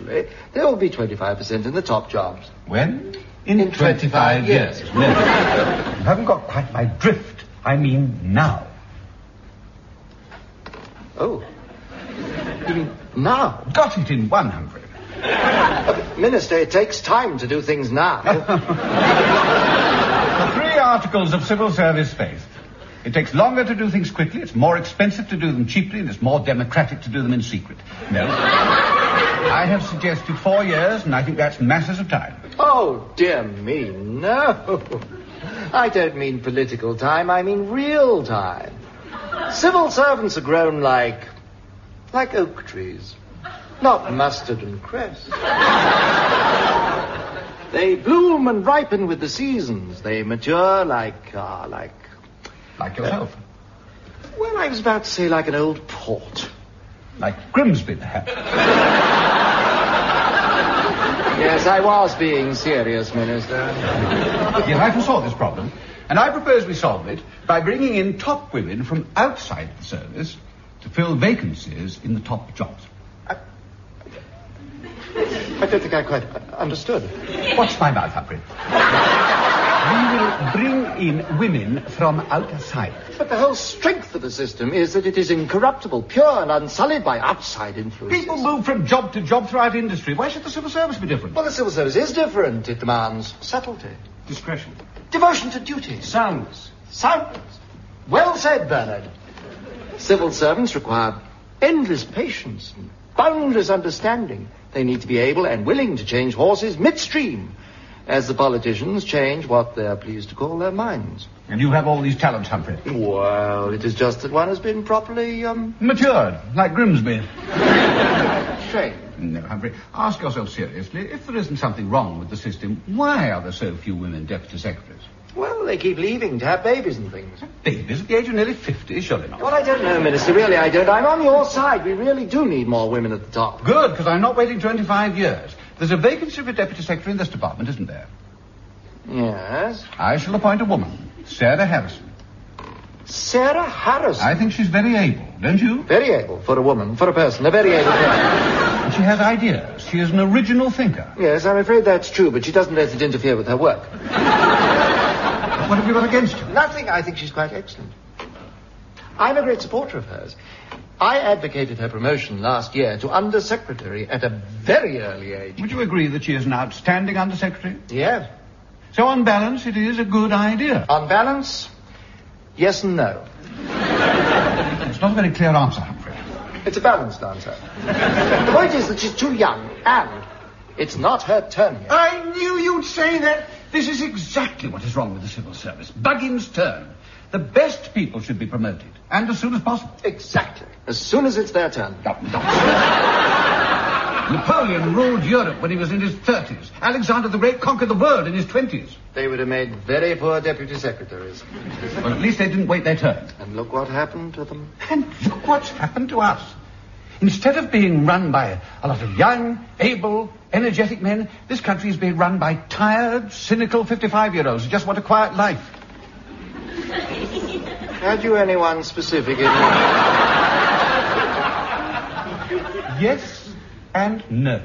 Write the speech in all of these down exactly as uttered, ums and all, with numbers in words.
eventually, there will be twenty-five percent in the top jobs. When? In, in twenty-five, twenty-five years. years. No. You haven't got quite my drift. I mean now. Oh. You mean now? Got it in one, Humphrey. Uh, Minister, it takes time to do things now. The three articles of civil service faith. It takes longer to do things quickly, it's more expensive to do them cheaply, and it's more democratic to do them in secret. No. I have suggested four years, and I think that's masses of time. Oh, dear me, no. I don't mean political time, I mean real time. Civil servants are grown like... like oak trees. Not mustard and cress. They bloom and ripen with the seasons. They mature like, uh, like... Like yourself? Uh, well, I was about to say like an old port. Like Grimsby, perhaps. Yes, I was being serious, Minister. Yes, I foresaw this problem, and I propose we solve it by bringing in top women from outside the service to fill vacancies in the top jobs. I, I don't think I quite understood. Watch my mouth, Humphrey. We will bring in women from outside. But the whole strength of the system is that it is incorruptible, pure and unsullied by outside influences. People move from job to job throughout industry. Why should the civil service be different? Well, the civil service is different. It demands subtlety. Discretion. Devotion to duty. Soundness. Soundness. Well said, Bernard. Civil servants require endless patience and boundless understanding. They need to be able and willing to change horses midstream, as the politicians change what they're pleased to call their minds. And you have all these talents, Humphrey. Well, it is just that one has been properly, um... matured, like Grimsby. Trained. No, Humphrey, ask yourself seriously, if there isn't something wrong with the system, why are there so few women deputy secretaries? Well, they keep leaving to have babies and things. Babies at the age of nearly fifty, surely not. Well, I don't know, Minister. Really, I don't. I'm on your side. We really do need more women at the top. Good, because I'm not waiting twenty-five years. There's a vacancy for deputy secretary in this department, isn't there? Yes. I shall appoint a woman, Sarah Harrison. Sarah Harrison? I think she's very able, don't you? Very able, for a woman, for a person, a very able person. And she has ideas. She is an original thinker. Yes, I'm afraid that's true, but she doesn't let it interfere with her work. What have you got against her? Nothing. I think she's quite excellent. I'm a great supporter of hers. I advocated her promotion last year to undersecretary at a very early age. Would you agree that she is an outstanding undersecretary? Yes. So on balance, it is a good idea. On balance, yes and no. It's not a very clear answer, Humphrey. It's a balanced answer. The point is that she's too young, and it's not her turn yet. I knew you'd say that. This is exactly what is wrong with the civil service. Buggin's turn. The best people should be promoted, and as soon as possible. Exactly. As soon as it's their turn. No, no. Napoleon ruled Europe when he was in his thirties. Alexander the Great conquered the world in his twenties. They would have made very poor deputy secretaries. Well, at least they didn't wait their turn. And look what happened to them. And look what's happened to us. Instead of being run by a lot of young, able, energetic men, this country is being run by tired, cynical fifty-five-year-olds who just want a quiet life. Had you anyone specific in mind? Yes and no.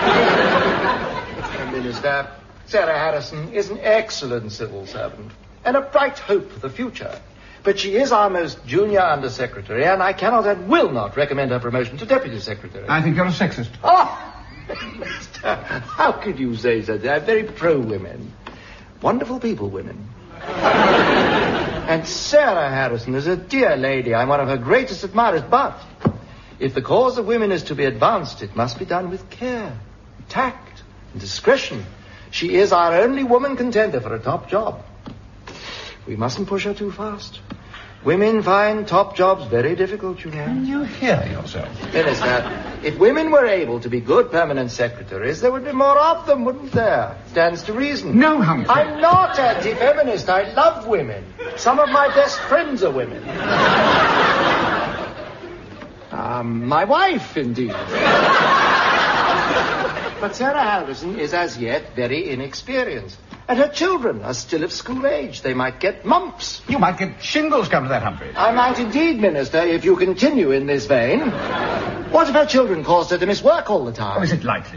Minister, Sarah Harrison is an excellent civil servant and a bright hope for the future. But she is our most junior undersecretary, and I cannot and will not recommend her promotion to deputy secretary. I think you're a sexist. Oh! Mister, how could you say such? I'm very pro-women. Wonderful people, women. And Sarah Harrison is a dear lady. I'm one of her greatest admirers. But if the cause of women is to be advanced, it must be done with care, tact, and discretion. She is our only woman contender for a top job. We mustn't push her too fast. Women find top jobs very difficult, you know. Can you hear yourself? Minister, if women were able to be good permanent secretaries, there would be more of them, wouldn't there? Stands to reason. No, Humphrey. I'm not anti-feminist. I love women. Some of my best friends are women. um, my wife, indeed. But Sarah Harrison is as yet very inexperienced. And her children are still of school age. They might get mumps. You might get shingles, come to that, Humphrey. I might indeed, Minister, if you continue in this vein. What if her children caused her to miss work all the time? Oh, is it likely?